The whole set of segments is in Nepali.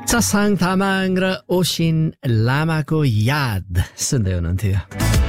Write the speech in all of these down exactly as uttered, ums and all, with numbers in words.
चसाङ तामाङ र ओसिन लामाको याद सुन्दै हुनुहुन्थ्यो।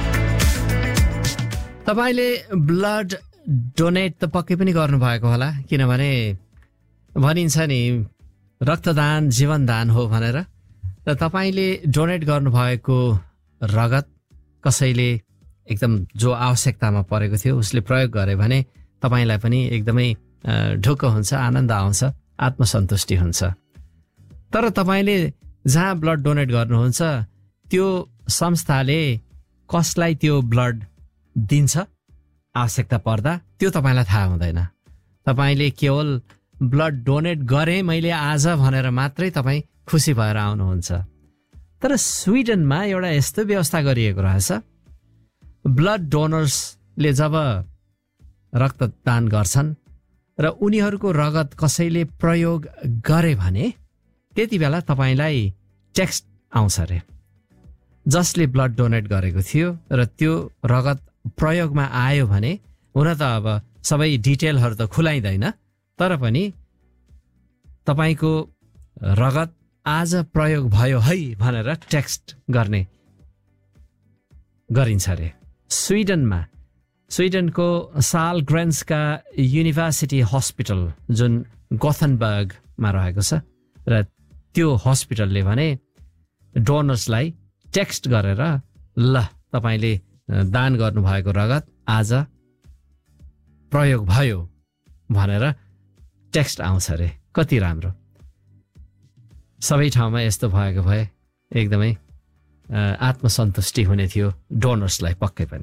तपाईँले ब्लड डोनेट त पक्कै पनि गर्नुभएको होला, किनभने भनिन्छ नि रक्तदान जीवनदान हो भनेर। र तपाईँले डोनेट गर्नुभएको रगत कसैले एकदम जो आवश्यकतामा परेको थियो उसले प्रयोग गरे भने तपाईँलाई पनि एकदमै ढुक्क हुन्छ, आनन्द आउँछ, आत्मसन्तुष्टि हुन्छ। तर तपाईँले जहाँ ब्लड डोनेट गर्नुहुन्छ त्यो संस्थाले कसलाई त्यो ब्लड दिन्छ आवश्यकता पर्दा त्यो तपाईँलाई थाहा हुँदैन। तपाईँले केवल ब्लड डोनेट गरेँ मैले आज भनेर मात्रै तपाईँ खुसी भएर आउनुहुन्छ। तर स्विडनमा एउटा यस्तो व्यवस्था गरिएको रहेछ, ब्लड डोनर्सले जब रक्तदान गर्छन् र उनीहरूको रगत कसैले प्रयोग गरे भने त्यति बेला तपाईँलाई टेक्स्ट आउँछ अरे, जसले ब्लड डोनेट गरेको थियो र त्यो रगत प्रयोगमा आयो भने, हुन त अब सबै डिटेलहरू त खुलाइँदैन, तर पनि तपाईँको रगत आज प्रयोग भयो है भनेर टेक्स्ट गर्ने गरिन्छ अरे स्विडनमा। स्विडनको सालग्रेन्सका युनिभर्सिटी हस्पिटल जुन गोथनबर्गमा रहेको छ, र त्यो हस्पिटलले भने डोनर्सलाई टेक्स्ट गरेर ल तपाईँले दान गर्नुभएको रगत आज प्रयोग भयो भनेर टेक्स्ट आउँछ अरे। कति राम्रो! सबै ठाउँमा यस्तो भएको भए एकदमै आत्मसन्तुष्टि हुने थियो डोनर्सलाई पक्कै पनि।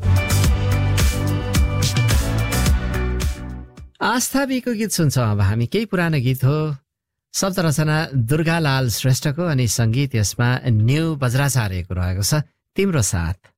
आस्था बीको गीत सुन्छौँ अब हामी। केही पुरानो गीत हो, शब्द रचना दुर्गालाल श्रेष्ठको अनि सङ्गीत यसमा न्यू बज्राचार्यको रहेको छ। तिम्रो साथ